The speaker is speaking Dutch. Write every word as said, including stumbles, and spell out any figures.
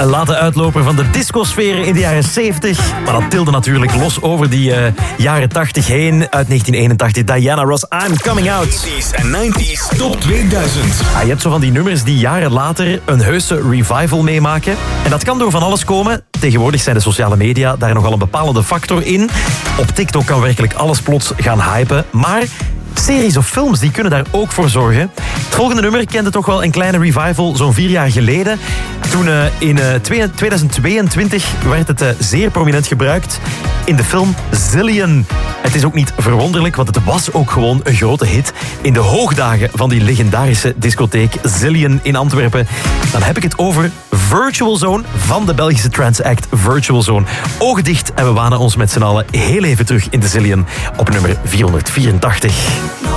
een late uitloper van de discosfeer in de jaren zeventig. Maar dat tilde natuurlijk los over die uh, jaren tachtig heen. Uit negentien eenentachtig, Diana Ross, I'm Coming Out. tachtiger en negentiger Top tweeduizend. Ah, je hebt zo van die nummers die jaren later een heuse revival meemaken. En dat kan door van alles komen. Tegenwoordig zijn de sociale media daar nogal een bepalende factor in. Op TikTok kan werkelijk alles plots gaan hypen. Maar series of films die kunnen daar ook voor zorgen. Het volgende nummer kende toch wel een kleine revival zo'n vier jaar geleden. Toen uh, in uh, tweeduizend tweeëntwintig werd het uh, zeer prominent gebruikt in de film Zillion. Het is ook niet verwonderlijk, want het was ook gewoon een grote hit in de hoogdagen van die legendarische discotheek Zillion in Antwerpen. Dan heb ik het over Virtual Zone van de Belgische trance act Virtual Zone. Ogen dicht en we wanen ons met z'n allen heel even terug in de Zillion op nummer vierhonderdvierentachtig.